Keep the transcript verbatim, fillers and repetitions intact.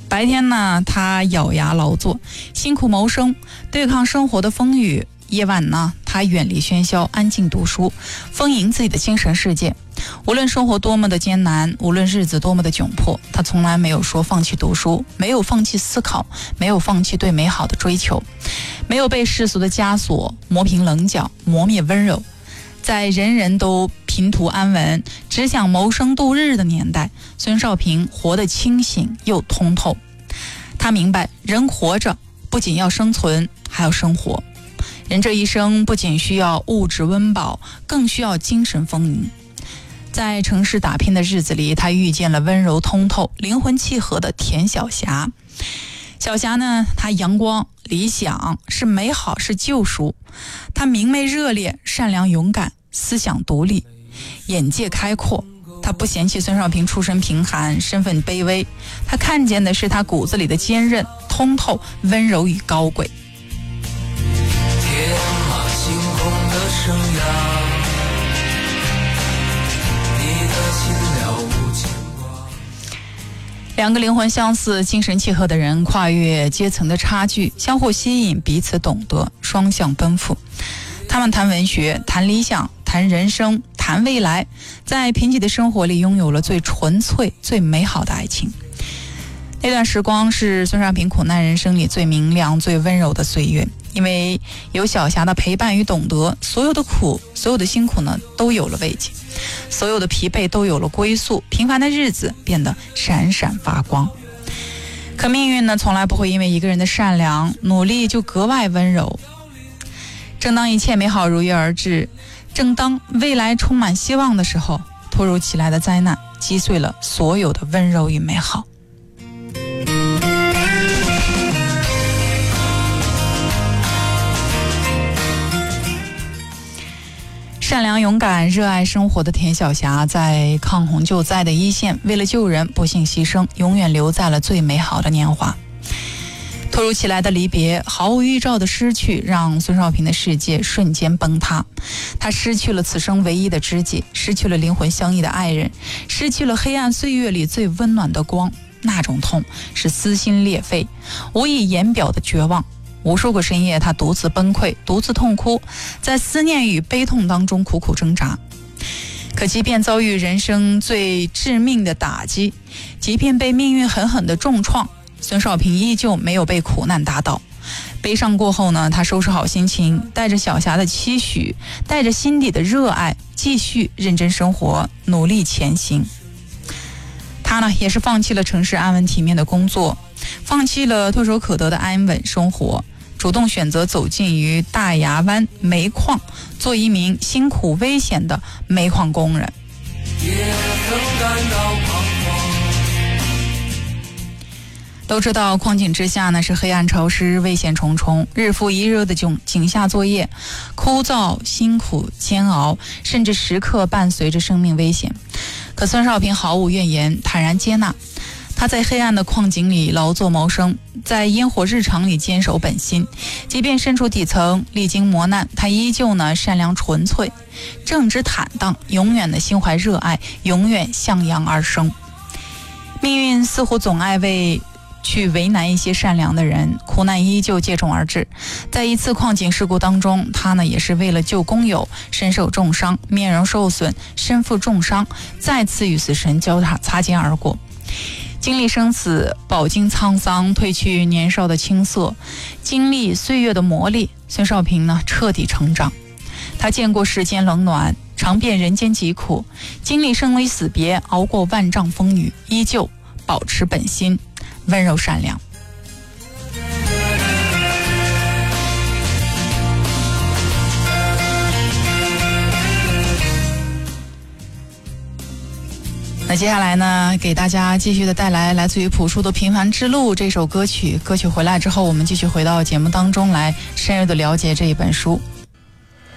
白天呢，他咬牙劳作，辛苦谋生，对抗生活的风雨；夜晚呢，他远离喧嚣，安静读书，丰盈自己的精神世界。无论生活多么的艰难，无论日子多么的窘迫，他从来没有说放弃读书，没有放弃思考，没有放弃对美好的追求，没有被世俗的枷锁磨平棱角，磨灭温柔。在人人都贫途安稳，只想谋生度日的年代，孙少平活得清醒又通透。他明白，人活着不仅要生存，还要生活。人这一生不仅需要物质温饱，更需要精神丰盈。在城市打拼的日子里，他遇见了温柔通透、灵魂契合的田晓霞。小霞呢，她阳光、理想，是美好，是救赎。她明媚热烈、善良勇敢，思想独立，眼界开阔。她不嫌弃孙少平出身贫寒，身份卑微，她看见的是他骨子里的坚韧、通透、温柔与高贵。 天马行空的生涯，你的心了无牵挂。 两个灵魂相似、精神契合的人，跨越阶层的差距，相互吸引，彼此懂得，双向奔赴。他们谈文学，谈理想，谈人生，谈未来，在贫瘠的生活里拥有了最纯粹、最美好的爱情。那段时光是孙少平苦难人生里最明亮、最温柔的岁月，因为有小霞的陪伴与懂得，所有的苦、所有的辛苦呢，都有了慰藉，所有的疲惫都有了归宿，平凡的日子变得闪闪发光。可命运呢，从来不会因为一个人的善良、努力就格外温柔。正当一切美好如约而至，正当未来充满希望的时候，突如其来的灾难击碎了所有的温柔与美好。善良勇敢热爱生活的田晓霞，在抗洪救灾的一线，为了救人不幸牺牲，永远留在了最美好的年华。突如其来的离别，毫无预兆的失去，让孙少平的世界瞬间崩塌。他失去了此生唯一的知己，失去了灵魂相依的爱人，失去了黑暗岁月里最温暖的光。那种痛是撕心裂肺，无以言表的绝望。无数个深夜，他独自崩溃，独自痛哭，在思念与悲痛当中苦苦挣扎。可即便遭遇人生最致命的打击，即便被命运狠狠地重创，孙少平依旧没有被苦难打倒。悲伤过后呢，他收拾好心情，带着小霞的期许，带着心底的热爱，继续认真生活，努力前行。他呢，也是放弃了城市安稳体面的工作，放弃了唾手可得的安稳生活，主动选择走进于大牙湾煤矿，做一名辛苦危险的煤矿工人。 也曾感到彷徨。 都知道矿井之下呢是黑暗潮湿、危险重重，日复一日的井井下作业，枯燥、辛苦、煎熬，甚至时刻伴随着生命危险。可孙少平毫无怨言，坦然接纳。他在黑暗的矿井里劳作谋生，在烟火日常里坚守本心。即便身处底层，历经磨难，他依旧呢善良纯粹，正直坦荡，永远的心怀热爱，永远向阳而生。命运似乎总爱为去为难一些善良的人，苦难依旧接踵而至。在一次矿井事故当中，他呢也是为了救工友，身受重伤，面容受损，身负重伤，再次与死神交叉擦肩而过。经历生死，饱经沧桑，褪去年少的青涩，经历岁月的磨砺，孙少平呢彻底成长。他见过世间冷暖，尝遍人间疾苦，经历生离死别，熬过万丈风雨，依旧保持本心，温柔善良。那接下来呢，给大家继续的带来来自于朴树的《平凡之路》这首歌曲。歌曲回来之后，我们继续回到节目当中来深入的了解这一本书。